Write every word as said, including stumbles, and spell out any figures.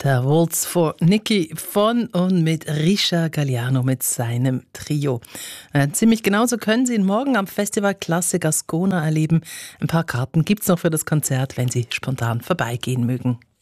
Der Waltz for Nicky von und mit Richard Galliano mit seinem Trio. Äh, ziemlich genauso können Sie ihn morgen am Festival Klassik Ascona erleben. Ein paar Karten gibt's noch für das Konzert, wenn Sie spontan vorbeigehen mögen.